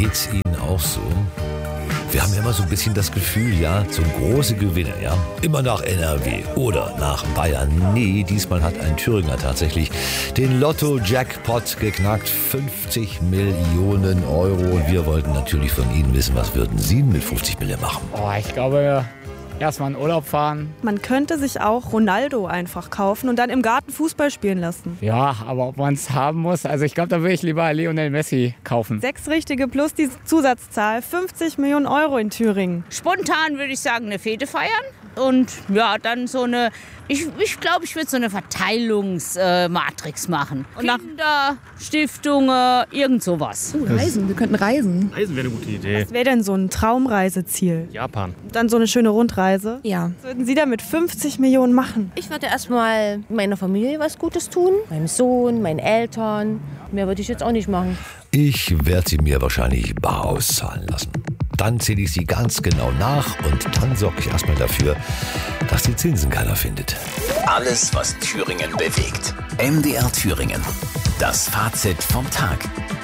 Geht's Ihnen auch so? Wir haben ja immer so ein bisschen das Gefühl, ja, so große Gewinne, ja, immer nach NRW oder nach Bayern. Nee, diesmal hat ein Thüringer tatsächlich den Lotto-Jackpot geknackt. 50 Millionen Euro. Und wir wollten natürlich von Ihnen wissen, was würden Sie mit 50 Millionen machen? Ich glaube, erstmal in Urlaub fahren. Man könnte sich auch Ronaldo einfach kaufen und dann im Garten Fußball spielen lassen. Ja, aber ob man es haben muss, also ich glaube, da würde ich lieber Lionel Messi kaufen. 6 richtige plus die Zusatzzahl, 50 Millionen Euro in Thüringen. Spontan würde ich sagen, eine Fete feiern. Und ja, dann so eine, ich glaube, ich würde so eine Verteilungsmatrix machen. Kinder, Stiftungen, irgend sowas. Reisen, wir könnten reisen. Reisen wäre eine gute Idee. Was wäre denn so ein Traumreiseziel? Japan. Dann so eine schöne Rundreise. Ja. Was würden Sie da mit 50 Millionen machen? Ich würde erstmal meiner Familie was Gutes tun. Meinem Sohn, meinen Eltern. Mehr würde ich jetzt auch nicht machen. Ich werde sie mir wahrscheinlich bar auszahlen lassen. Dann zähle ich sie ganz genau nach und dann sorge ich erstmal dafür, dass die Zinsen keiner findet. Alles, was Thüringen bewegt. MDR Thüringen. Das Fazit vom Tag.